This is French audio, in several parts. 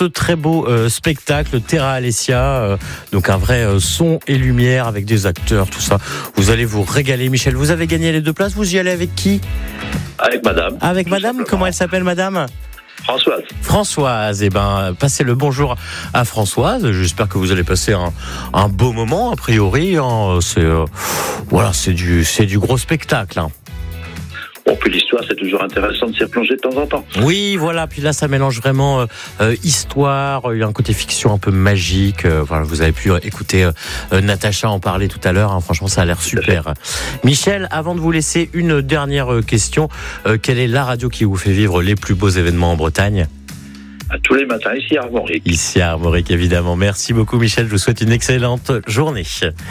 ce très beau spectacle Terra Alessia, donc un vrai son et lumière avec des acteurs, tout ça. Vous allez vous régaler. Michel, vous avez gagné les 2 places. Vous y allez avec qui ? Avec madame. Avec madame ? Comment elle s'appelle, madame ? Françoise. Françoise, passez le bonjour à Françoise. J'espère que vous allez passer un beau moment, a priori. C'est du gros spectacle. Bon, puis l'histoire, c'est toujours intéressant de s'y replonger de temps en temps. Oui, voilà. Puis là, ça mélange vraiment histoire. Il y a un côté fiction un peu magique. Voilà, vous avez pu écouter Natacha en parler tout à l'heure. Franchement, ça a l'air super. Michel, avant de vous laisser, une dernière question. Quelle est la radio qui vous fait vivre les plus beaux événements en Bretagne ? Tous les matins, ici à Armorique. Ici à Armorique, évidemment. Merci beaucoup, Michel. Je vous souhaite une excellente journée.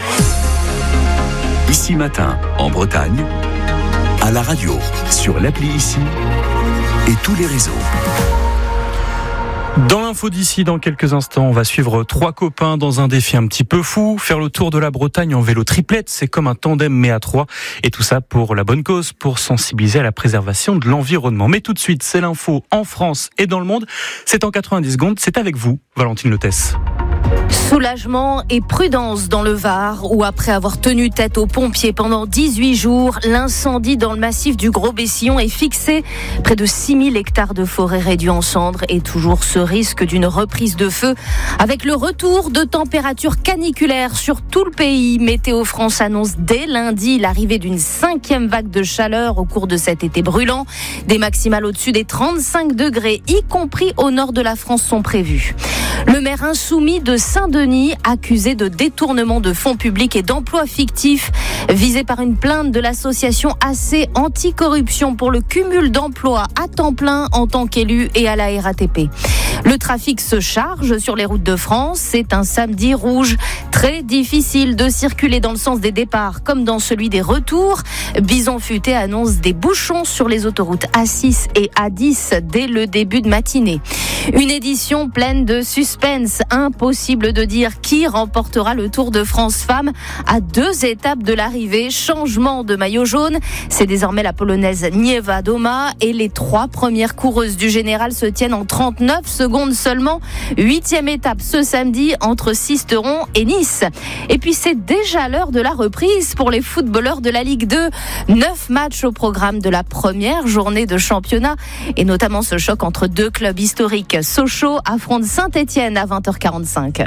Ici matin, en Bretagne, à la radio, sur l'appli Ici et tous les réseaux. Dans l'info d'ici, dans quelques instants, on va suivre 3 copains dans un défi un petit peu fou. Faire le tour de la Bretagne en vélo triplette, c'est comme un tandem mais à 3. Et tout ça pour la bonne cause, pour sensibiliser à la préservation de l'environnement. Mais tout de suite, c'est l'info en France et dans le monde. C'est en 90 secondes, c'est avec vous, Valentine Lotès. Soulagement et prudence dans le Var, où après avoir tenu tête aux pompiers pendant 18 jours, l'incendie dans le massif du Gros-Bessillon est fixé. Près de 6000 hectares de forêt réduits en cendres et toujours ce risque d'une reprise de feu. Avec le retour de températures caniculaires sur tout le pays, Météo France annonce dès lundi l'arrivée d'une 5e vague de chaleur au cours de cet été brûlant. Des maximales au-dessus des 35 degrés, y compris au nord de la France, sont prévues. Le maire insoumis de Saint-Denis, accusé de détournement de fonds publics et d'emplois fictifs, visé par une plainte de l'association AC Anticorruption pour le cumul d'emplois à temps plein en tant qu'élu et à la RATP. Le trafic se charge sur les routes de France. C'est un samedi rouge. Très difficile de circuler dans le sens des départs comme dans celui des retours. Bison Futé annonce des bouchons sur les autoroutes A6 et A10 dès le début de matinée. Une édition pleine de suspense. Impossible de dire qui remportera le Tour de France Femmes à 2 étapes de l'arrivée. Changement de maillot jaune. C'est désormais la Polonaise Nieva Doma et les 3 premières coureuses du général se tiennent en 39 secondes seulement. 8e étape ce samedi entre Sisteron et Nice. Et puis c'est déjà l'heure de la reprise pour les footballeurs de la Ligue 2. 9 matchs au programme de la première journée de championnat et notamment ce choc entre 2 clubs historiques. Sochaux affronte Saint-Étienne à 20h45.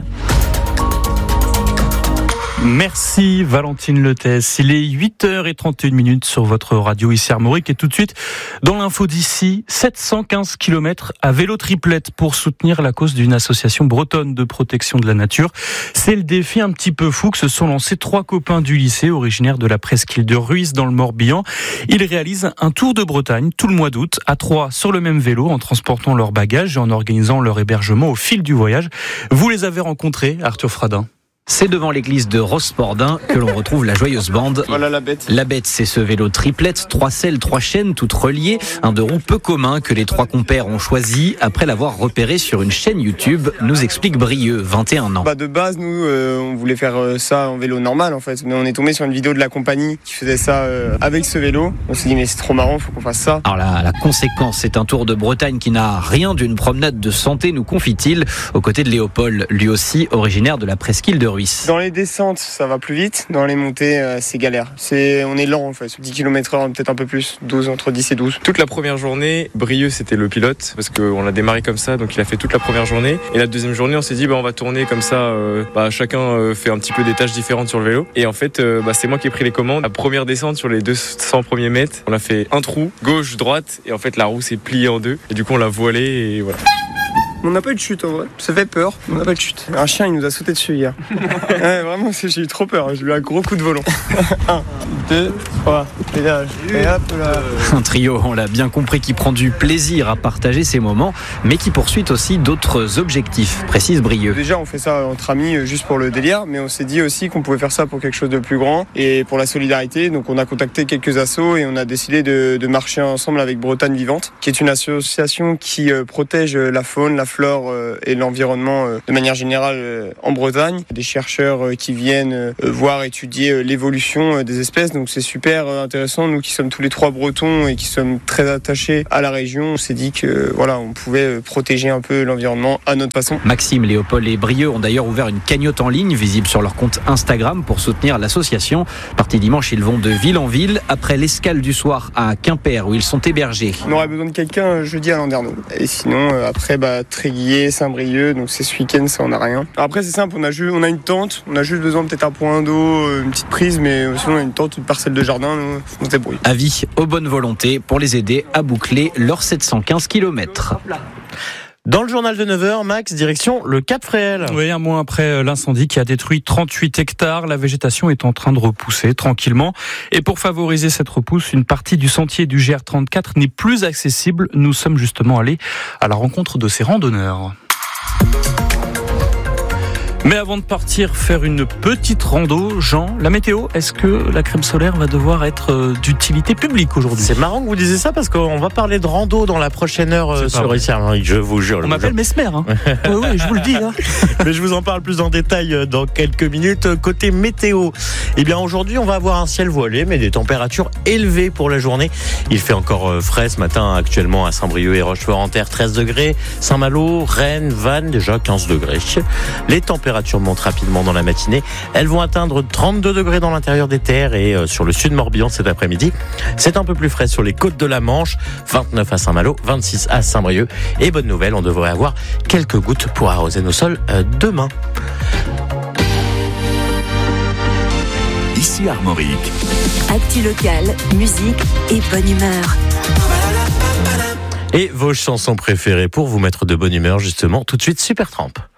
Merci Valentine Lotès. Il est 8h31 sur votre radio ici Armorique et tout de suite dans l'info d'ici, 715 km à vélo triplette pour soutenir la cause d'une association bretonne de protection de la nature. C'est le défi un petit peu fou que se sont lancés 3 copains du lycée originaires de la presqu'île de Ruisse dans le Morbihan. Ils réalisent un tour de Bretagne tout le mois d'août à 3 sur le même vélo en transportant leurs bagages et en organisant leur hébergement au fil du voyage. Vous les avez rencontrés, Arthur Fradin? C'est devant l'église de Rospordin que l'on retrouve la joyeuse bande. Voilà la bête. La bête, c'est ce vélo triplette, 3 selles, 3 chaînes, toutes reliées. Un 2 roues peu commun que les 3 compères ont choisi après l'avoir repéré sur une chaîne YouTube, nous explique Brieux, 21 ans. De base, nous, on voulait faire ça en vélo normal en fait. Mais on est tombé sur une vidéo de la compagnie qui faisait ça avec ce vélo. On s'est dit mais c'est trop marrant, faut qu'on fasse ça. Alors la conséquence, c'est un tour de Bretagne qui n'a rien d'une promenade de santé, nous confie-t-il, aux côtés de Léopold, lui aussi originaire de la presqu'île de Ruisse. Dans les descentes, ça va plus vite. Dans les montées, c'est galère. On est lent en fait. 10 km/h, peut-être un peu plus. 12, entre 10 et 12. Toute la première journée, Brieux c'était le pilote parce qu'on a démarré comme ça, donc il a fait toute la première journée. Et la deuxième journée, on s'est dit on va tourner comme ça. Chacun fait un petit peu des tâches différentes sur le vélo. Et en fait, c'est moi qui ai pris les commandes. La première descente sur les 200 premiers mètres, on a fait un trou, gauche, droite, et en fait la roue s'est pliée en 2. Et du coup on l'a voilée et voilà. On n'a pas eu de chute en vrai. Ça fait peur, on n'a pas eu de chute. Un chien, il nous a sauté dessus hier. Ouais, vraiment, j'ai eu trop peur. J'ai eu un gros coup de volant. 1, 2, 3, pédage. Et hop là. Un trio, on l'a bien compris, qui prend du plaisir à partager ces moments, mais qui poursuit aussi d'autres objectifs, précise Brieux. Déjà, on fait ça entre amis, juste pour le délire, mais on s'est dit aussi qu'on pouvait faire ça pour quelque chose de plus grand et pour la solidarité. Donc, on a contacté quelques assos et on a décidé de marcher ensemble avec Bretagne Vivante, qui est une association qui protège la faune, la flore flore et l'environnement de manière générale en Bretagne. Des chercheurs qui viennent voir, étudier l'évolution des espèces, donc c'est super intéressant. Nous qui sommes tous les trois bretons et qui sommes très attachés à la région, on s'est dit que voilà, on pouvait protéger un peu l'environnement à notre façon. Maxime, Léopold et Brieux ont d'ailleurs ouvert une cagnotte en ligne visible sur leur compte Instagram pour soutenir l'association. Parti dimanche, ils vont de ville en ville après l'escale du soir à Quimper où ils sont hébergés. On aurait besoin de quelqu'un jeudi à Landerneau. Et sinon, après, Tréguier, Saint-Brieuc, donc c'est ce week-end, ça on n'a rien. Après, c'est simple, on a une tente, on a juste besoin peut-être un point d'eau, une petite prise, mais sinon on a une tente, une parcelle de jardin, on se débrouille. Avis aux bonnes volontés pour les aider à boucler leurs 715 km. Dans le journal de 9h, Max, direction le Cap Fréhel. Oui, un mois après l'incendie qui a détruit 38 hectares, la végétation est en train de repousser tranquillement. Et pour favoriser cette repousse, une partie du sentier du GR34 n'est plus accessible. Nous sommes justement allés à la rencontre de ces randonneurs. Mais avant de partir faire une petite rando, Jean, la météo, est-ce que la crème solaire va devoir être d'utilité publique aujourd'hui ? C'est marrant que vous disiez ça parce qu'on va parler de rando dans la prochaine heure sur ici. Je vous jure. On m'appelle Mesmer. Hein. oui, je vous le dis. Hein. Mais je vous en parle plus en détail dans quelques minutes. Côté météo, eh bien aujourd'hui, on va avoir un ciel voilé, mais des températures élevées pour la journée. Il fait encore frais ce matin actuellement à Saint-Brieuc et Rochefort-en-Terre, 13 degrés. Saint-Malo, Rennes, Vannes, déjà 15 degrés. Les températures montent rapidement dans la matinée. Elles vont atteindre 32 degrés dans l'intérieur des terres et sur le sud Morbihan cet après-midi. C'est un peu plus frais sur les côtes de la Manche, 29 à Saint-Malo, 26 à Saint-Brieuc. Et bonne nouvelle, on devrait avoir quelques gouttes pour arroser nos sols demain. Ici Armorique. Actu locale, musique et bonne humeur. Et vos chansons préférées pour vous mettre de bonne humeur justement. Tout de suite, Supertramp.